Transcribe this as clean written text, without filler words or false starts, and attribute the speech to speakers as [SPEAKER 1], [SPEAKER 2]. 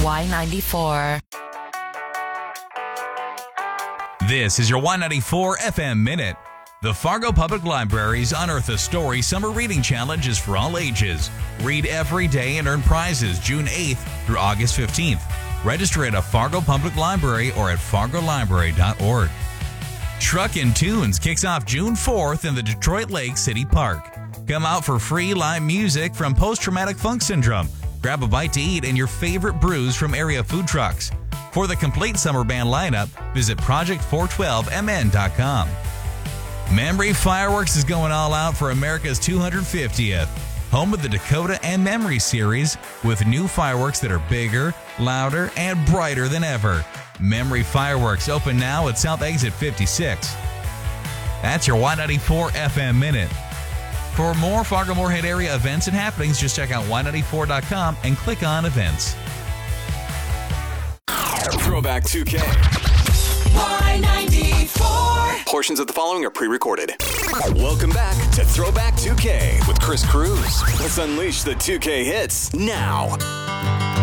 [SPEAKER 1] Y94.
[SPEAKER 2] This is your Y94 FM Minute. The Fargo Public Library's Unearth a Story Summer Reading Challenge is for all ages. Read every day and earn prizes June 8th through August 15th. Register at a Fargo Public Library or at fargolibrary.org. Truck and Tunes kicks off June 4th in the Detroit Lake City Park. Come out for free live music from Post Traumatic Funk Syndrome. Grab a bite to eat and your favorite brews from area food trucks. For the complete summer band lineup, visit project412mn.com. Memory Fireworks is going all out for America's 250th. Home of the Dakota and Memory series with new fireworks that are bigger, louder, and brighter than ever. Memory Fireworks open now at South Exit 56. That's your Y94 FM Minute. For more Fargo-Moorhead area events and happenings, just check out Y94.com and click on Events.
[SPEAKER 3] Throwback 2K.
[SPEAKER 4] Y94.
[SPEAKER 3] Portions of the following are pre-recorded. Welcome back to Throwback 2K with Chris Cruz. Let's unleash the 2K hits now.